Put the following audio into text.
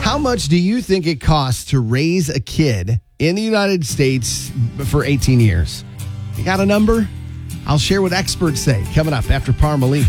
How much do you think it costs to raise a kid in the United States for 18 years? You got a number? I'll share what experts say coming up after Parmalee.